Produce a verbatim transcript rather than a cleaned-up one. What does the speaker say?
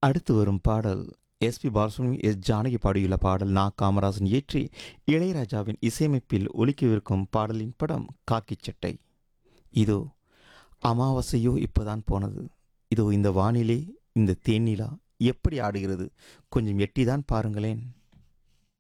அடுத்து வரும் பாடல் எஸ்பி பாலசுப்ரமணியம், எஸ் ஜானகி பாடியுள்ள பாடல். நா. காமராஜன் இயற்றி இளையராஜாவின் இசையமைப்பில் ஒலிக்கவிருக்கும் பாடலின் படம் காக்கிச் சட்டை. இதோ அமாவாசையோ இப்பதான் போனது. இதோ இந்த வானிலே இந்த தேனிலா எப்படி ஆடுகிறது, கொஞ்சம் எட்டிதான் பாருங்களேன்.